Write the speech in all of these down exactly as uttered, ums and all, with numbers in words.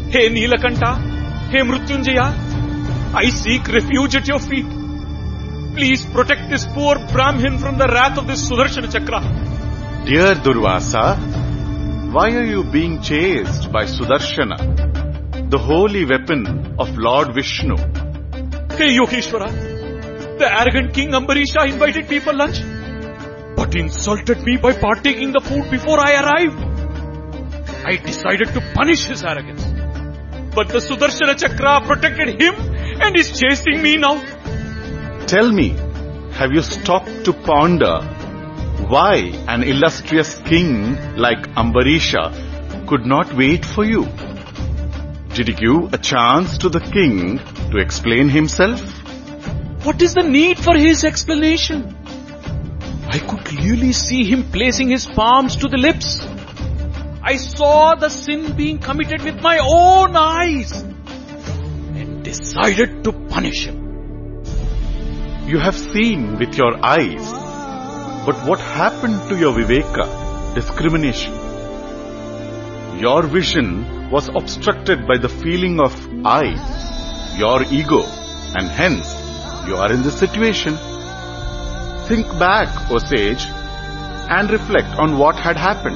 Hey Neelakanta, hey Mrutyunjaya, I seek refuge at your feet. Please protect this poor Brahmin from the wrath of this Sudarshana Chakra. Dear Durvasa, why are you being chased by Sudarshana, the holy weapon of Lord Vishnu? Hey Yogeshwara, the arrogant king Ambarisha invited me for lunch, but insulted me by partaking the food before I arrived. I decided to punish his arrogance, but the Sudarshana Chakra protected him and is chasing me now. Tell me, have you stopped to ponder why an illustrious king like Ambarisha could not wait for you? Did he give a chance to the king to explain himself? What is the need for his explanation? I could clearly see him placing his palms to the lips. I saw the sin being committed with my own eyes and decided to punish him. You have seen with your eyes, but what happened to your viveka, discrimination? Your vision was obstructed by the feeling of I, your ego, and hence you are in this situation. Think back, O sage, and reflect on what had happened.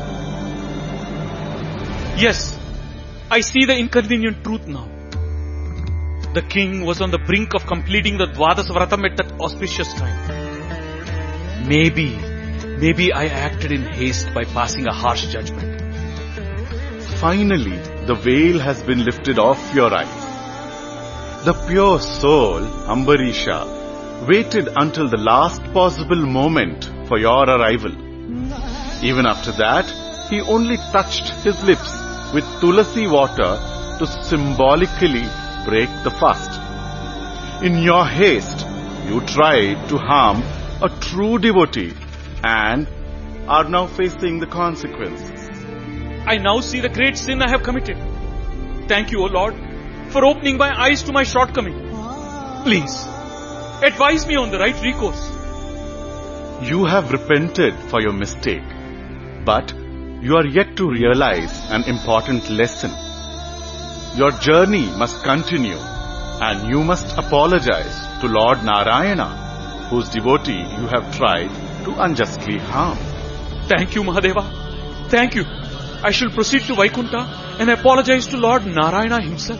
Yes, I see the inconvenient truth now. The king was on the brink of completing the Dvadas Vratam at that auspicious time. Maybe, maybe I acted in haste by passing a harsh judgment. Finally, the veil has been lifted off your eyes. The pure soul, Ambarisha, waited until the last possible moment for your arrival. Even after that, he only touched his lips with tulasi water to symbolically break the fast. In your haste, you tried to harm a true devotee and are now facing the consequences. I now see the great sin I have committed. Thank you, O Lord, for opening my eyes to my shortcoming. Please, advise me on the right recourse. You have repented for your mistake, but you are yet to realize an important lesson. Your journey must continue, and you must apologize to Lord Narayana, whose devotee you have tried to unjustly harm. Thank you, Mahadeva. Thank you. I shall proceed to Vaikuntha and apologize to Lord Narayana himself.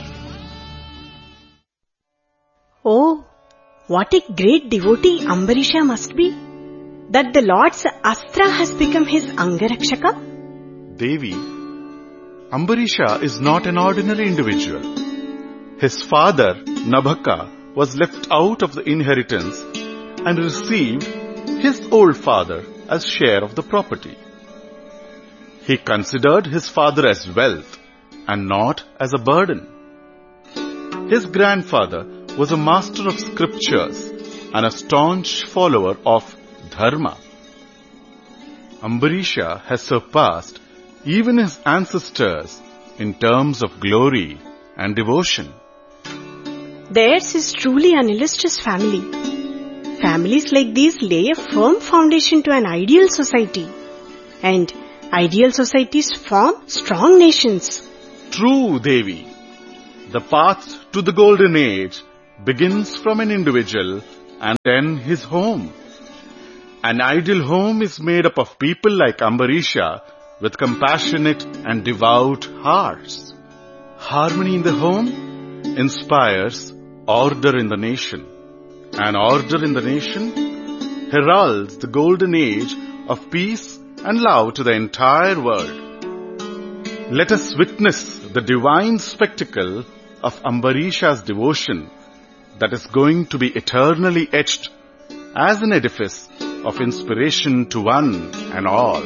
Oh, what a great devotee Ambarisha must be, that the Lord's Astra has become his Angarakshaka. Devi, Ambarisha is not an ordinary individual. His father, Nabhaka, was left out of the inheritance and received his old father as share of the property. He considered his father as wealth and not as a burden. His grandfather was a master of scriptures and a staunch follower of Dharma. Ambarisha has surpassed even his ancestors in terms of glory and devotion. Theirs is truly an illustrious family. Families like these lay a firm foundation to an ideal society, and ideal societies form strong nations. True, Devi. The path to the golden age begins from an individual and then his home. An ideal home is made up of people like Ambarisha with compassionate and devout hearts. Harmony in the home inspires order in the nation. And order in the nation heralds the golden age of peace and love to the entire world. Let us witness the divine spectacle of Ambarisha's devotion that is going to be eternally etched as an edifice of inspiration to one and all.